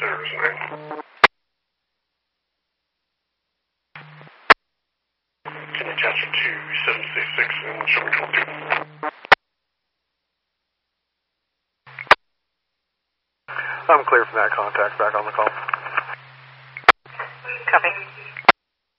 upstairs, man. Can you catch it to 766 and show me 12? I'm clear from that contact. Back on the call. Copy.